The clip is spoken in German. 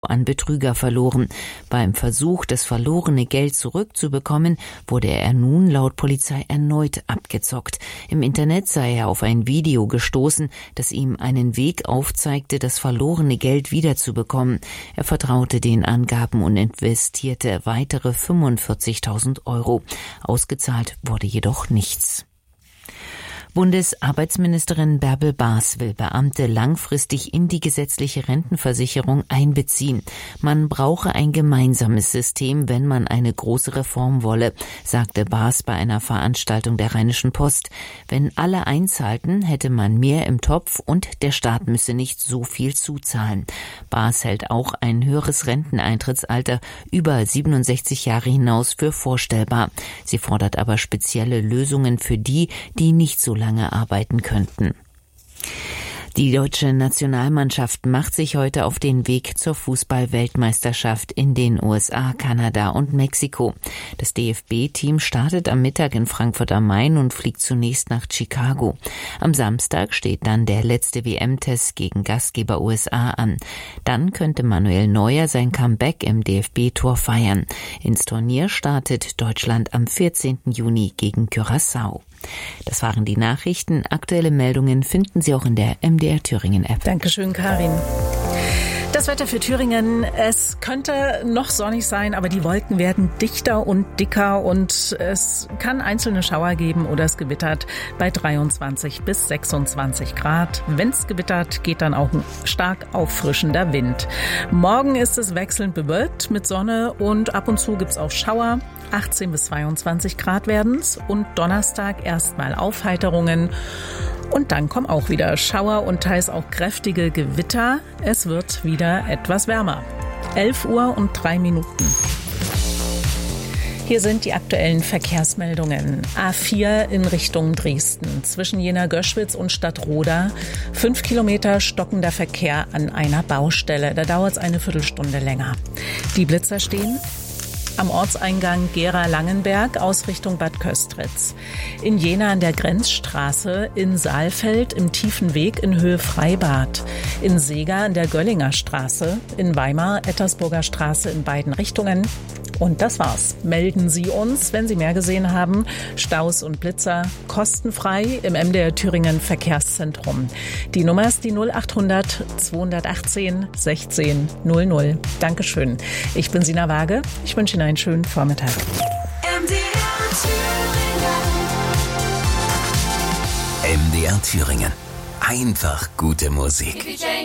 an Betrüger verloren. Beim Versuch, das verlorene Geld zurückzubekommen, wurde er nun laut Polizei erneut abgezockt. Im Internet sei er auf ein Video gestoßen, das ihm einen Weg aufzeigte, das verlorene Geld wiederzubekommen. Er vertraute den Angaben und investierte weitere 45.000 €. Ausgezahlt wurde jedoch nichts. Bundesarbeitsministerin Bärbel Baas will Beamte langfristig in die gesetzliche Rentenversicherung einbeziehen. Man brauche ein gemeinsames System, wenn man eine große Reform wolle, sagte Baas bei einer Veranstaltung der Rheinischen Post. Wenn alle einzahlten, hätte man mehr im Topf und der Staat müsse nicht so viel zuzahlen. Baas hält auch ein höheres Renteneintrittsalter über 67 Jahre hinaus für vorstellbar. Sie fordert aber spezielle Lösungen für die, die nicht so lange arbeiten könnten. Die deutsche Nationalmannschaft macht sich heute auf den Weg zur Fußball-Weltmeisterschaft in den USA, Kanada und Mexiko. Das DFB-Team startet am Mittag in Frankfurt am Main und fliegt zunächst nach Chicago. Am Samstag steht dann der letzte WM-Test gegen Gastgeber USA an. Dann könnte Manuel Neuer sein Comeback im DFB-Tor feiern. Ins Turnier startet Deutschland am 14. Juni gegen Curaçao. Das waren die Nachrichten. Aktuelle Meldungen finden Sie auch in der MDR Thüringen App. Dankeschön, Karin. Das Wetter für Thüringen, es könnte noch sonnig sein, aber die Wolken werden dichter und dicker und es kann einzelne Schauer geben oder es gewittert bei 23 bis 26 Grad. Wenn es gewittert, geht dann auch ein stark auffrischender Wind. Morgen ist es wechselnd bewölkt mit Sonne und ab und zu gibt es auch Schauer. 18 bis 22 Grad werden's und Donnerstag erstmal Aufheiterungen. Und dann kommen auch wieder Schauer und teils auch kräftige Gewitter. Es wird wieder etwas wärmer. 11:03 Hier sind die aktuellen Verkehrsmeldungen. A4 in Richtung Dresden. Zwischen Jena-Göschwitz und Stadtroda 5 Kilometer stockender Verkehr an einer Baustelle. Da dauert es eine Viertelstunde länger. Die Blitzer stehen am Ortseingang Gera-Langenberg aus Richtung Bad Köstritz. In Jena an der Grenzstraße, in Saalfeld im Tiefen Weg in Höhe Freibad, in Seeger an der Göllinger Straße, in Weimar Ettersburger Straße in beiden Richtungen. Und das war's. Melden Sie uns, wenn Sie mehr gesehen haben. Staus und Blitzer kostenfrei im MDR Thüringen Verkehrszentrum. Die Nummer ist die 0800 218 16 00. Dankeschön. Ich bin Sina Waage. Ich wünsche Ihnen einen schönen Vormittag. MDR Thüringen. Einfach gute Musik.